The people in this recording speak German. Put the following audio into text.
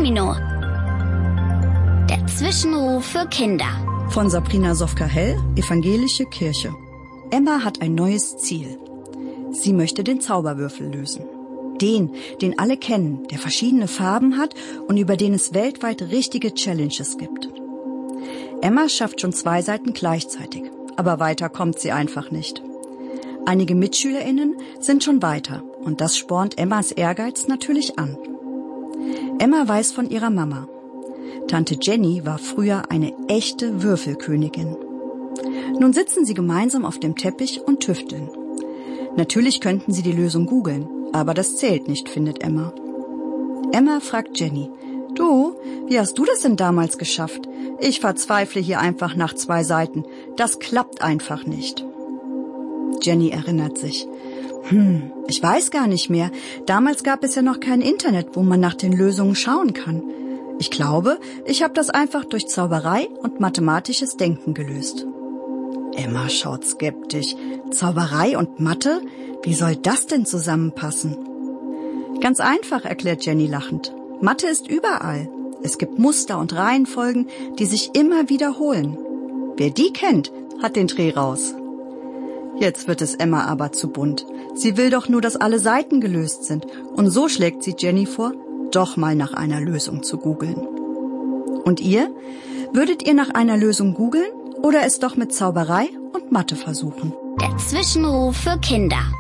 Domino. Der Zwischenruf für Kinder. Von Sabrina Sofka-Hell, Evangelische Kirche. Emma hat ein neues Ziel. Sie möchte den Zauberwürfel lösen. Den alle kennen, der verschiedene Farben hat und über den es weltweit richtige Challenges gibt. Emma schafft schon 2 Seiten gleichzeitig, aber weiter kommt sie einfach nicht. Einige MitschülerInnen sind schon weiter und das spornt Emmas Ehrgeiz natürlich an. Emma weiß von ihrer Mama. Tante Jenny war früher eine echte Würfelkönigin. Nun sitzen sie gemeinsam auf dem Teppich und tüfteln. Natürlich könnten sie die Lösung googeln, aber das zählt nicht, findet Emma. Emma fragt Jenny: Du, wie hast du das denn damals geschafft? Ich verzweifle hier einfach nach 2 Seiten. Das klappt einfach nicht. Jenny erinnert sich. Ich weiß gar nicht mehr. Damals gab es ja noch kein Internet, wo man nach den Lösungen schauen kann. Ich glaube, ich habe das einfach durch Zauberei und mathematisches Denken gelöst. Emma schaut skeptisch. Zauberei und Mathe? Wie soll das denn zusammenpassen? Ganz einfach, erklärt Jenny lachend. Mathe ist überall. Es gibt Muster und Reihenfolgen, die sich immer wiederholen. Wer die kennt, hat den Dreh raus. Jetzt wird es Emma aber zu bunt. Sie will doch nur, dass alle Seiten gelöst sind. Und so schlägt sie Jenny vor, doch mal nach einer Lösung zu googeln. Und ihr? Würdet ihr nach einer Lösung googeln oder es doch mit Zauberei und Mathe versuchen? Der Zwischenruf für Kinder.